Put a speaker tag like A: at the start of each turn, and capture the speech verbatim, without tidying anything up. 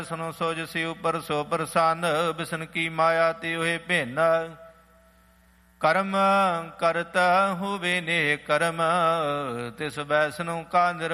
A: ਸੁਨੋ ਸੋ ਜਿਸੀ ਉਪਰ ਸੋ ਪ੍ਰਸੰਨ, ਬਿਸਨ ਕੀ ਮਾਇਆ ਤੇ ਹੋਏ ਭਿੰਨ। ਕਰਮ ਕਰਤਾ ਹੋਵੇ ਨੇ ਕਰਮ, ਤਿਸ ਬੈਸਨੁ ਕਾ ਨਿਰ